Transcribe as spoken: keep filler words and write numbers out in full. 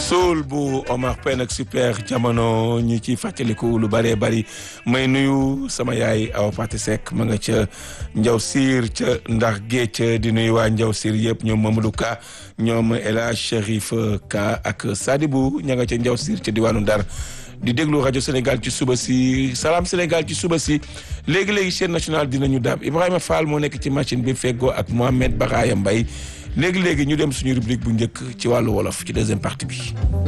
soul bu Omar Pène ak super jamono ñu ciy fàttaliku lu bëree bëri may nuyu sama yaay Awa Fatou Seck ma nga ca Njaw Siir ca ndax géej di nuyu waa Njaw Siir yëpp ñoom Mamadou Ka ñoom El Hadj Chérif Ka ak Sadibou ña nga ca Njaw Siir ca diwaanu Ndar di déglu rajo Sénégal ci suba si Salam Sénégal ci suba si léegi-léegi chaîne nationale dinañu daab Ibrahima Fall moo nekk ci machine bi feggoo ak Mohamed Baraya Mbaye léegi-léegi ñu dem suñu rubrique bu njëkk ci wàllu wolof ci deuxième partie bi